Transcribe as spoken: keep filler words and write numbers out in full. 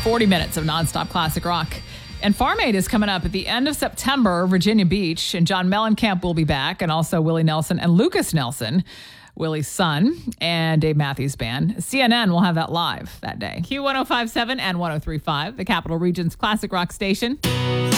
forty minutes of nonstop classic rock. And Farm Aid is coming up at the end of September, Virginia Beach, and John Mellencamp will be back, and also Willie Nelson and Lucas Nelson, Willie's son, and Dave Matthews Band. C N N will have that live that day. Q one oh five point seven and one oh three point five, the Capital Region's classic rock station.